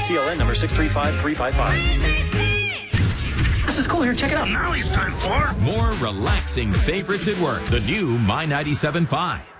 CLN number 635355. This is cool. Here, check it out. Now it's time for More relaxing favorites at work. The new My 97.5.